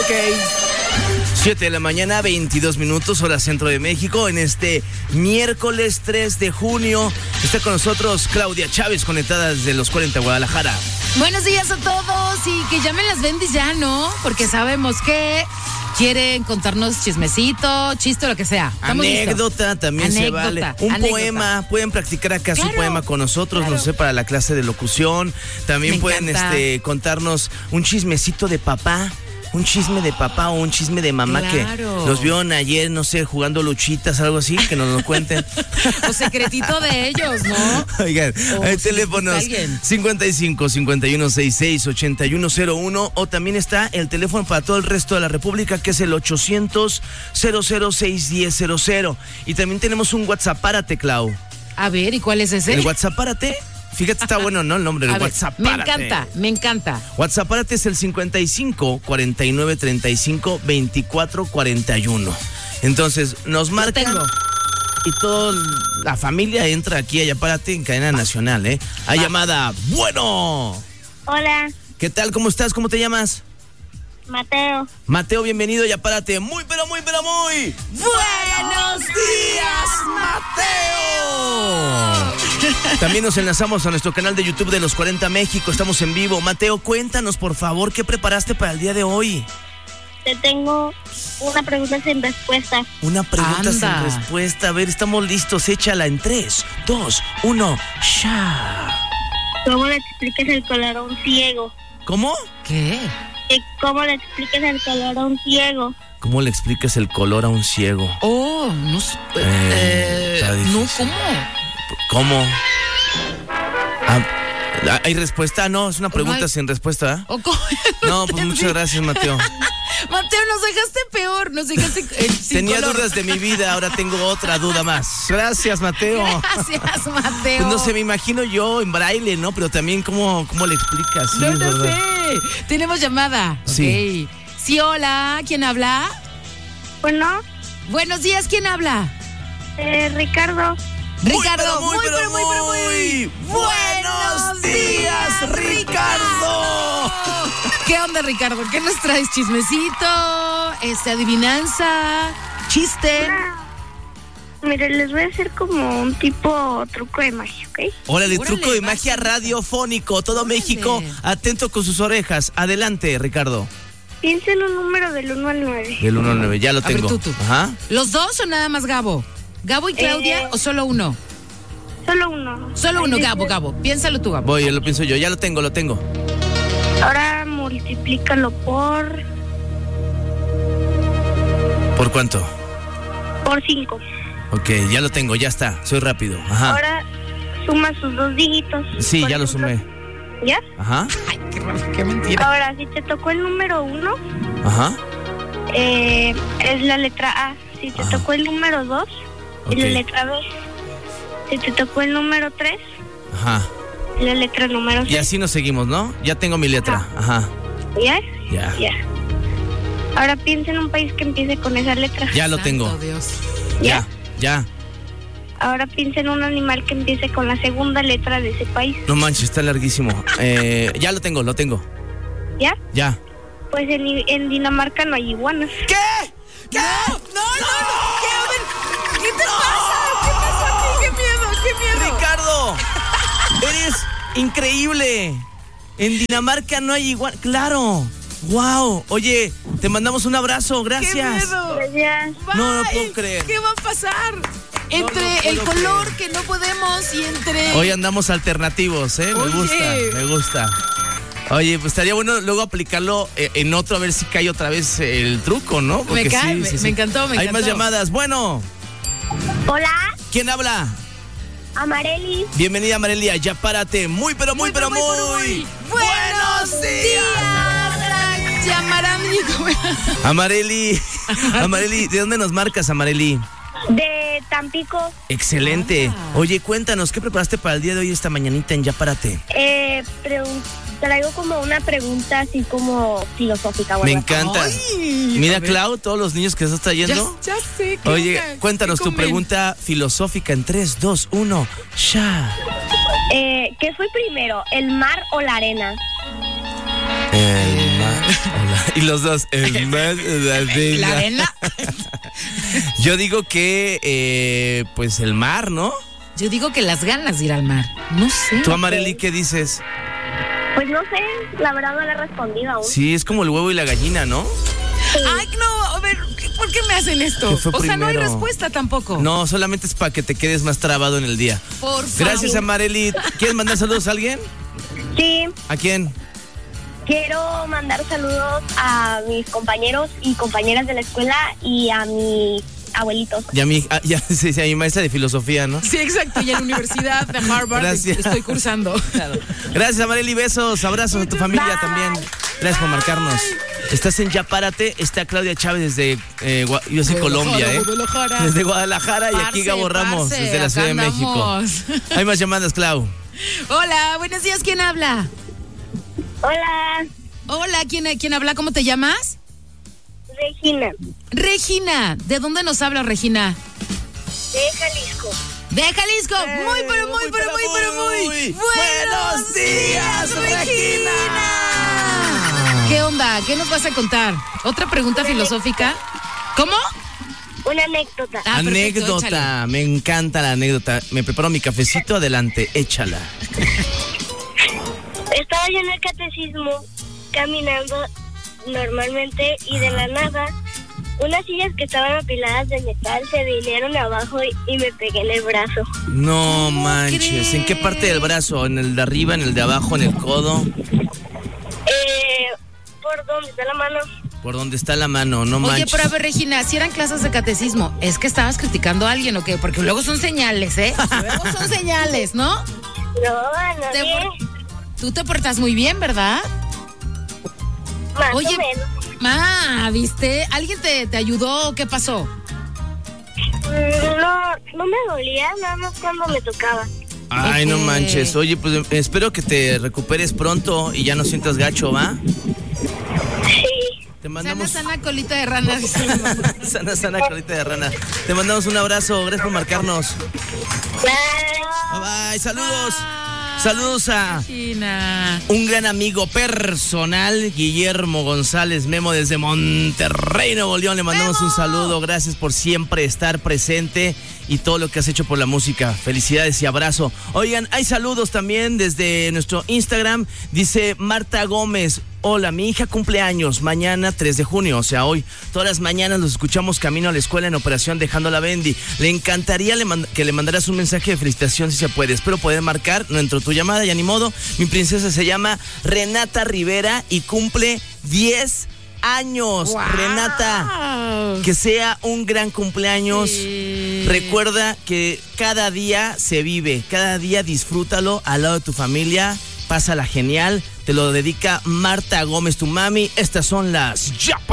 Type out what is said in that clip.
Ok. 7 de la mañana, 22 minutos, hora centro de México. En este miércoles 3 de junio está con nosotros Claudia Chávez, conectada desde los 40 Guadalajara. Buenos días a todos y que llamen las bendis ya, ¿no? Porque sabemos que quieren contarnos chismecito, chiste o lo que sea. Anécdota también se vale. Un poema, pueden practicar acaso un poema con nosotros, no sé, para la clase de locución. También pueden contarnos un chismecito de papá. Un chisme de papá o un chisme de mamá que los vieron ayer, no sé, jugando luchitas, algo así, que nos lo cuenten. O secretito de ellos, ¿no? Oigan, hay teléfonos 55 51 66 8101 o también está el teléfono para todo el resto de la República, que es el 800 0061000. Y también tenemos un WhatsApp, párate, Clau. A ver, ¿y cuál es ese? El WhatsApp, párate. Fíjate, está bueno, ¿no? El nombre del WhatsApp. Me encanta. WhatsApp es el 55 49 35 24 41. Entonces, nos marcan y toda la familia entra aquí a Yapárate en cadena nacional, ¿eh? Hay llamada. Bueno. Hola. ¿Qué tal? ¿Cómo estás? ¿Cómo te llamas? Mateo. Mateo, bienvenido a Yapárate. Muy, pero muy, pero muy. ¡Buenos días, Mateo! También nos enlazamos a nuestro canal de YouTube de Los 40 México. Estamos en vivo. Mateo, cuéntanos, por favor, ¿qué preparaste para el día de hoy? Te tengo una pregunta sin respuesta. Una pregunta sin respuesta. A ver, estamos listos. Échala en 3, 2, 1, ¡ya! ¿Cómo le explicas el color a un ciego? ¿Cómo? ¿Qué? ¿Cómo le explicas el color a un ciego? ¿Cómo le explicas el color a un ciego? Oh, no sé. No, ¿cómo? ¿Cómo? ¿Hay respuesta? No, es una pregunta sin respuesta, ¿eh? No, pues muchas gracias, Mateo. Mateo, nos dejaste peor, nos dejaste Tenía dudas de mi vida, ahora tengo otra duda más. Gracias, Mateo. Gracias, Mateo. Pues no sé, me imagino yo en braille, ¿no? Pero también cómo le explicas. Sí, no sé. Tenemos llamada. Sí. Okay. Sí, hola, ¿quién habla? Bueno. Buenos días, ¿quién habla? Ricardo. Ricardo, muy buenos días, Ricardo. ¿Qué onda, Ricardo? ¿Qué nos traes? ¿Chismecito? ¿Adivinanza? ¿Chiste? Mire, les voy a hacer como un tipo truco de magia, ¿ok? Órale, truco de magia radiofónico. Todo México atento con sus orejas. Adelante, Ricardo. Piensa en un número del 1 al 9. Del 1 al 9, ya lo tengo. A ver, tú. Ajá. ¿Los dos o nada más Gabo? ¿Gabo y Claudia o solo uno? Solo uno. Solo uno, Gabo. Piénsalo tú, Gabo. Voy, lo pienso yo. Ya lo tengo. Ahora multiplícalo por... ¿Por cuánto? Por 5. Ok, ya lo tengo, ya está. Soy rápido. Ajá. Ahora suma sus dos dígitos. Sí, ya lo sumé. ¿Ya? Ajá. Ay, qué mentira. Ahora, si te tocó el número 1, ajá, es la letra A. Si te tocó el número 2, es la letra B. Si te tocó el número 3, ajá, es la letra número 6. Y así nos seguimos, ¿no? Ya tengo mi letra. Ajá. ¿Ya? Ya. Ahora piensa en un país que empiece con esa letra. Ya lo tengo. Dios. Ya. Ahora piensa en un animal que empiece con la segunda letra de ese país. No manches, está larguísimo. Ya lo tengo. ¿Ya? Ya. Pues en Dinamarca no hay iguanas. ¿Qué? No. ¿Qué te pasa? ¿Qué pasó aquí? ¡Qué miedo! Ricardo, eres increíble. En Dinamarca no hay igual. Claro. Wow. Oye, te mandamos un abrazo. Gracias. ¡Qué miedo! Gracias. No puedo creer. ¿Qué va a pasar? Entre el color que no podemos y entre... Hoy andamos alternativos, ¿eh? Me gusta. Oye, pues estaría bueno luego aplicarlo en otro, a ver si cae otra vez el truco, ¿no? Porque me encantó. Hay más llamadas. Bueno. Hola. ¿Quién habla? Amareli. Bienvenida, Amarelia. Ya párate. Muy buenos días. Amareli, ¿de dónde nos marcas, Amareli? De Tampico. Excelente. Oye, cuéntanos, ¿qué preparaste para el día de hoy, esta mañanita en Ya Párate? Traigo como una pregunta así como filosófica. Me encanta. Ay, mira, Clau, todos los niños que estás trayendo. Ya sé. Oye, cuéntanos tu pregunta filosófica en 3, 2, 1, ya. ¿Qué fue primero, el mar o la arena? El mar o la Y los dos. ¿La arena? Yo digo que, pues el mar, ¿no? Yo digo que las ganas de ir al mar. No sé. ¿Tú, Amareli, qué dices? Pues no sé, la verdad no le he respondido aún. Sí, es como el huevo y la gallina, ¿no? Sí. Ay, no, a ver, ¿por qué me hacen esto? O sea, no hay respuesta tampoco. No, solamente es para que te quedes más trabado en el día. Por favor. Gracias, Amareli. ¿Quieres mandar saludos a alguien? Sí, ¿A quién? quiero mandar saludos a mis compañeros y compañeras de la escuela y a mis abuelitos. Y a mi maestra de filosofía, ¿no? Sí, exacto. Y en la Universidad de Harvard estoy cursando. Claro. Gracias, Amareli. Besos, abrazos a tu familia también. Gracias por marcarnos. Estás en Ya Párate. Está Claudia Chávez desde Colombia, desde Guadalajara. Y aquí Gabo Ramos desde la Ciudad de México. Hay más llamadas, Clau. Hola, buenos días. ¿Quién habla? Hola. Hola, ¿quién habla? ¿Cómo te llamas? Regina. Regina, ¿de dónde nos habla Regina? De Jalisco. De Jalisco. Muy buenos días, Regina. ¿Qué onda? ¿Qué nos vas a contar? ¿Otra pregunta filosófica? ¿Cómo? Una anécdota. Anécdota, perfecto, me encanta la anécdota. Me preparo mi cafecito, adelante, échala. Estaba yo en el catecismo caminando normalmente y de la nada unas sillas que estaban apiladas de metal se vinieron abajo y me pegué en el brazo. No manches, ¿en qué parte del brazo? ¿En el de arriba, en el de abajo, en el codo? Por donde está la mano. Por donde está la mano, no manches. Oye, pero a ver, Regina, si eran clases de catecismo, ¿es que estabas criticando a alguien o qué? Porque luego son señales, ¿eh? Luego son señales, ¿no? No bien. Tú te portas muy bien, ¿verdad? Más Oye, o menos. ¿viste? ¿Alguien te ayudó o qué pasó? No me dolía, nada más cuando me tocaba. Ay, no manches. Oye, pues espero que te recuperes pronto y ya no sientas gacho, ¿va? Sí. Te mandamos... Sana colita de rana. sana colita de rana. Te mandamos un abrazo, gracias por marcarnos. Bye. Bye, saludos. Saludos a Regina. Un gran amigo personal, Guillermo González Memo desde Monterrey, Nuevo León. Le mandamos un saludo, gracias por siempre estar presente y todo lo que has hecho por la música. Felicidades y abrazo. Oigan, hay saludos también desde nuestro Instagram. Dice Marta Gómez: hola, mi hija cumple años mañana 3 de junio, o sea hoy. Todas las mañanas los escuchamos camino a la escuela en Operación Dejando la Bendy. Le encantaría que le mandaras un mensaje de felicitación si se puede. Espero poder marcar, no entró tu llamada, ya ni modo. Mi princesa se llama Renata Rivera y cumple 10 años. Wow. Renata, que sea un gran cumpleaños. Sí. Recuerda que cada día se vive, cada día disfrútalo al lado de tu familia. Pásala genial. Te lo dedica Marta Gómez, tu mami. Estas son las Ya